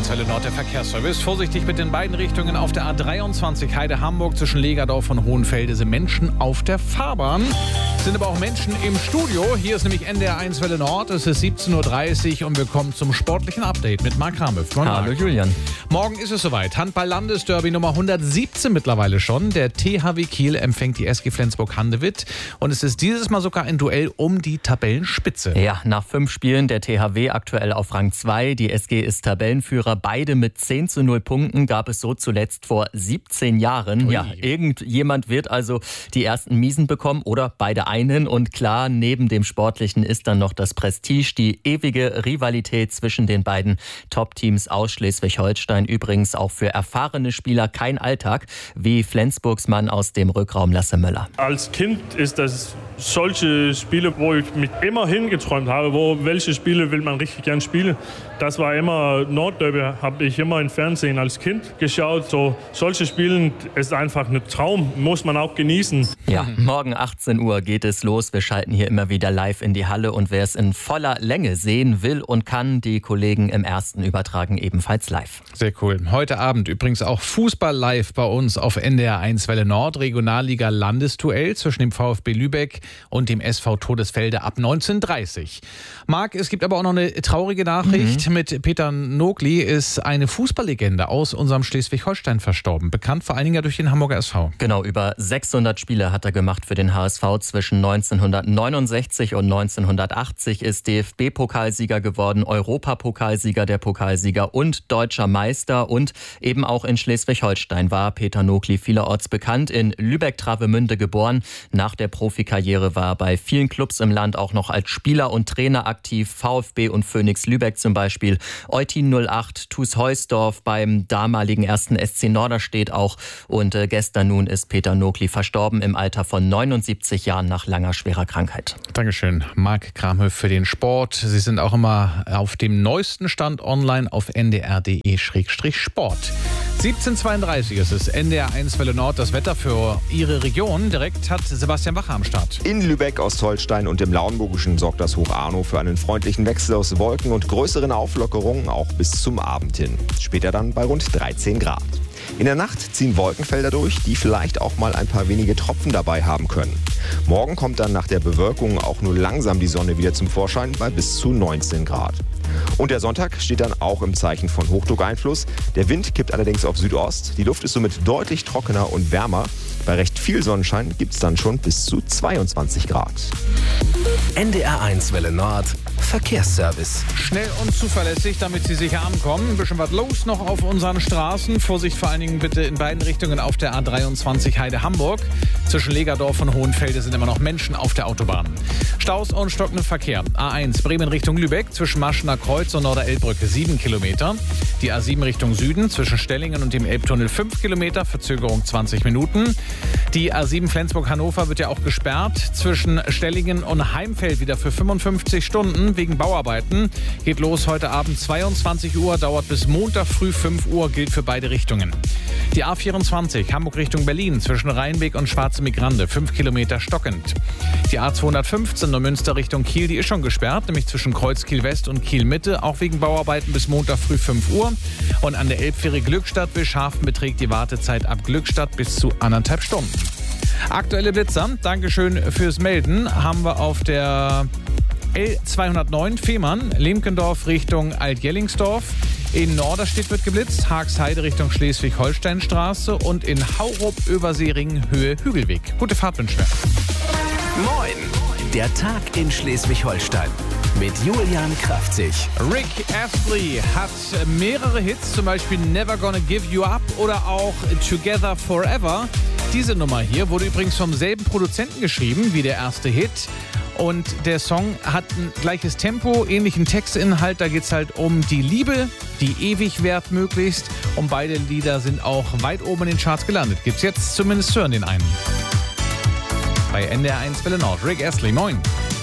1 Welle Nord, der Verkehrsservice. Vorsichtig mit den beiden Richtungen auf der A23 Heide-Hamburg zwischen Legerdorf und Hohenfelde sind Menschen auf der Fahrbahn. Sind aber auch Menschen im Studio. Hier ist nämlich NDR 1 Welle Nord. Es ist 17.30 Uhr und wir kommen zum sportlichen Update mit Marc Ramöw. Hallo Julian. Morgen ist es soweit. Handball-Landesderby Nummer 117 mittlerweile schon. Der THW Kiel empfängt die SG Flensburg-Handewitt. Und es ist dieses Mal sogar ein Duell um die Tabellenspitze. Ja, nach 5 Spielen der THW aktuell auf Rang 2. Die SG ist Tabellenführer. Beide mit 10:0 Punkten. Gab es so zuletzt vor 17 Jahren. Ui. Ja, irgendjemand wird also die ersten Miesen bekommen oder beide einen. Und klar, neben dem Sportlichen ist dann noch das Prestige, die ewige Rivalität zwischen den beiden Top-Teams aus Schleswig-Holstein. Übrigens auch für erfahrene Spieler kein Alltag, wie Flensburgs Mann aus dem Rückraum Lasse Möller. Als Kind ist das solche Spiele, wo ich mich immer hingeträumt habe, welche Spiele will man richtig gern spielen. Das war immer Nordderby, habe ich immer im Fernsehen als Kind geschaut. Solche Spiele ist einfach ein Traum, muss man auch genießen. Ja, morgen 18 Uhr geht es los. Wir schalten hier immer wieder live in die Halle und wer es in voller Länge sehen will und kann, die Kollegen im Ersten übertragen ebenfalls live. Sehr cool. Heute Abend übrigens auch Fußball live bei uns auf NDR 1 Welle Nord. Regionalliga Landesduell zwischen dem VfB Lübeck und dem SV Todesfelde ab 19:30. Marc, es gibt aber auch noch eine traurige Nachricht. Mit Peter Nogli ist eine Fußballlegende aus unserem Schleswig-Holstein verstorben. Bekannt vor allen Dingen ja durch den Hamburger SV. Genau, über 600 Spiele hat er gemacht für den HSV. Zwischen 1969 und 1980 ist DFB-Pokalsieger geworden, Europapokalsieger, der Pokalsieger und deutscher Meister. Und eben auch in Schleswig-Holstein war Peter Nogli vielerorts bekannt. In Lübeck-Travemünde geboren. Nach der Profikarriere war er bei vielen Clubs im Land auch noch als Spieler und Trainer aktiv. VfB und Phoenix Lübeck zum Beispiel. Eutin 08, TuS Heusdorf beim damaligen 1. SC Norderstedt auch. Und gestern nun ist Peter Nogli verstorben im Alter von 79 Jahren nach langer schwerer Krankheit. Dankeschön, Marc Kramhöf für den Sport. Sie sind auch immer auf dem neuesten Stand online auf ndr.de/sport. 17:32 ist es, NDR 1 Welle Nord, das Wetter für Ihre Region. Direkt hat Sebastian Wacher am Start. In Lübeck, Ostholstein und im Lauenburgischen sorgt das Hoch Arno für einen freundlichen Wechsel aus Wolken und größeren Auflockerungen, auch bis zum Abend hin. Später dann bei rund 13 Grad. In der Nacht ziehen Wolkenfelder durch, die vielleicht auch mal ein paar wenige Tropfen dabei haben können. Morgen kommt dann nach der Bewölkung auch nur langsam die Sonne wieder zum Vorschein bei bis zu 19 Grad. Und der Sonntag steht dann auch im Zeichen von Hochdruckeinfluss. Der Wind kippt allerdings auf Südost. Die Luft ist somit deutlich trockener und wärmer. Bei recht viel Sonnenschein gibt es dann schon bis zu 22 Grad. NDR 1 Welle Nord, Verkehrsservice. Schnell und zuverlässig, damit Sie sicher ankommen. Ein bisschen was los noch auf unseren Straßen. Vorsicht vor allen Dingen bitte in beiden Richtungen auf der A23 Heide-Hamburg. Zwischen Legerdorf und Hohenfelde sind immer noch Menschen auf der Autobahn. Staus und stockender Verkehr. A1 Bremen Richtung Lübeck zwischen Maschener Kreuz und Norderelbbrücke 7 Kilometer. Die A7 Richtung Süden zwischen Stellingen und dem Elbtunnel 5 Kilometer, Verzögerung 20 Minuten. Die A7 Flensburg-Hannover wird ja auch gesperrt. Zwischen Stellingen und Heimfeld wieder für 55 Stunden wegen Bauarbeiten. Geht los heute Abend 22 Uhr, dauert bis Montag früh 5 Uhr, gilt für beide Richtungen. Die A24 Hamburg Richtung Berlin zwischen Rheinweg und Schwarze Migrande 5 Kilometer stockend. Die A215 Neumünster Richtung Kiel, die ist schon gesperrt, nämlich zwischen Kreuzkiel West und Kiel Mitte, auch wegen Bauarbeiten bis Montag früh 5 Uhr. Und an der Elbfähre Glückstadt-Wilschafen beträgt die Wartezeit ab Glückstadt bis zu 1,5 Stunden. Aktuelle Blitzer, Dankeschön fürs Melden, haben wir auf der L209 Fehmarn, Lemkendorf Richtung Altjellingsdorf. In Norderstedt wird geblitzt, Haagsheide Richtung Schleswig-Holstein-Straße und in Haurup-Überseeringen Höhe Hügelweg. Gute Fahrt wünschen wir. Moin, der Tag in Schleswig-Holstein mit Julian Kraftzig. Rick Astley hat mehrere Hits, zum Beispiel Never Gonna Give You Up oder auch Together Forever. Diese Nummer hier wurde übrigens vom selben Produzenten geschrieben wie der erste Hit. Und der Song hat ein gleiches Tempo, ähnlichen Textinhalt. Da geht es halt um die Liebe, die ewig währt möglichst. Und beide Lieder sind auch weit oben in den Charts gelandet. Gibt's jetzt zumindest zu hören, den einen. Bei NDR 1 Welle Nord. Rick Astley, moin.